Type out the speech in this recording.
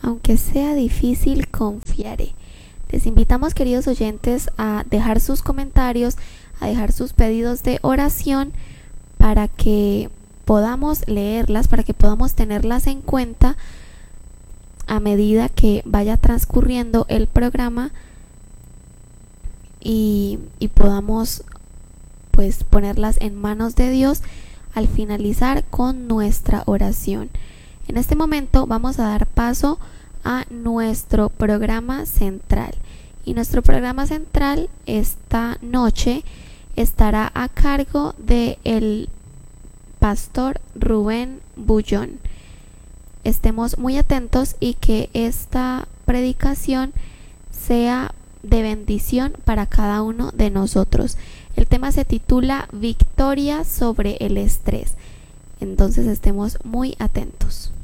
aunque sea difícil, confiaré. Les invitamos, queridos oyentes, a dejar sus comentarios, a dejar sus pedidos de oración para que podamos leerlas, para que podamos tenerlas en cuenta a medida que vaya transcurriendo el programa y podamos pues ponerlas en manos de Dios al finalizar con nuestra oración. En este momento vamos a dar paso a nuestro programa central, y nuestro programa central esta noche estará a cargo de el pastor Rubén Bullón. Estemos muy atentos y que esta predicación sea de bendición para cada uno de nosotros. El tema se titula Victoria sobre el estrés. Entonces estemos muy atentos.